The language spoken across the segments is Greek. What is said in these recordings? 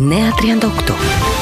938.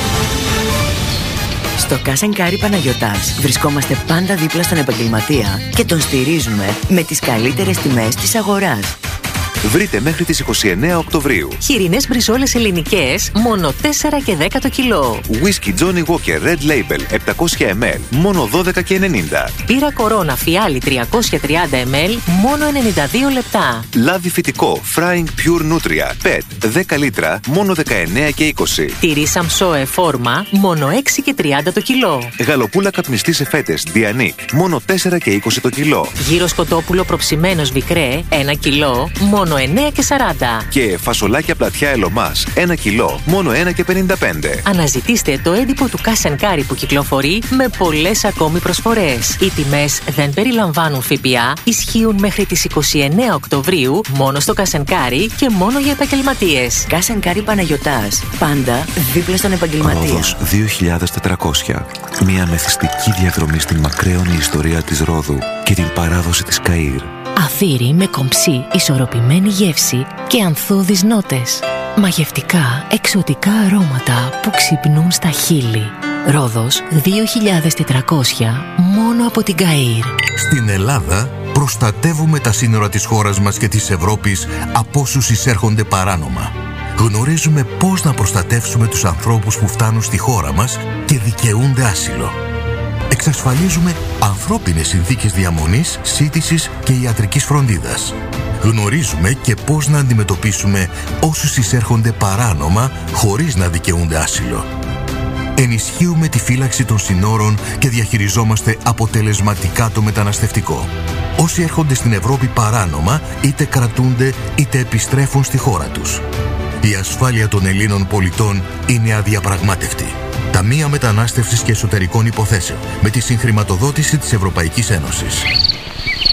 Στο Cash & Carry Παναγιωτάς βρισκόμαστε πάντα δίπλα στον επαγγελματία και τον στηρίζουμε με τις καλύτερες τιμές της αγοράς. Βρείτε μέχρι τις 29 Οκτωβρίου χοιρινές μπριζόλες ελληνικές μόνο 4 και 10 το κιλό. Whisky Johnny Walker Red Label 700 ml μόνο 12 και 90. Μπύρα Κορώνα Φιάλι 330 ml μόνο 92 λεπτά. Λάδι φυτικό Frying Pure Nutria PET 10 λίτρα μόνο 19 και 20. Τυρί Σαμσόε φόρμα μόνο 6 και 30 το κιλό. Γαλοπούλα καπνιστή σε φέτες Dianic μόνο 4 και 20 το κιλό. Γύρο σκοτόπουλο προψημένος Βικρέ 1 κιλό μόνο 9 και 40. Και φασολάκια πλατιά Ελωμάς 1 κιλό μόνο 1 και 55. Αναζητήστε το έντυπο του Cash & Carry που κυκλοφορεί με πολλές ακόμη προσφορές. Οι τιμές δεν περιλαμβάνουν ΦΠΑ, ισχύουν μέχρι τις 29 Οκτωβρίου μόνο στο Cash & Carry και μόνο για επαγγελματίες. Cash & Carry Παναγιωτάς, πάντα δίπλα στον επαγγελματία. Ρόδος 2400. Μια μεθυστική διαδρομή στην μακραίωνη ιστορία της Ρόδου και την παράδοση της Καΐρ. Αφύρι με κομψή, ισορροπημένη γεύση και ανθώδεις νότες. Μαγευτικά, εξωτικά αρώματα που ξυπνούν στα χείλη. Ρόδος 2400 μόνο από την Καΐρ. Στην Ελλάδα προστατεύουμε τα σύνορα της χώρας μας και της Ευρώπης από όσους εισέρχονται παράνομα. Γνωρίζουμε πώς να προστατεύσουμε τους ανθρώπους που φτάνουν στη χώρα μας και δικαιούνται άσυλο. Εξασφαλίζουμε ανθρώπινες συνθήκες διαμονής, σύντησης και ιατρικής φροντίδας. Γνωρίζουμε και πώς να αντιμετωπίσουμε όσους εισέρχονται παράνομα χωρίς να δικαιούνται άσυλο. Ενισχύουμε τη φύλαξη των συνόρων και διαχειριζόμαστε αποτελεσματικά το μεταναστευτικό. Όσοι έρχονται στην Ευρώπη παράνομα είτε κρατούνται είτε επιστρέφουν στη χώρα τους. Η ασφάλεια των Ελλήνων πολιτών είναι αδιαπραγμάτευτη. Ταμεία Μετανάστευσης και Εσωτερικών Υποθέσεων με τη συγχρηματοδότηση της Ευρωπαϊκής Ένωσης.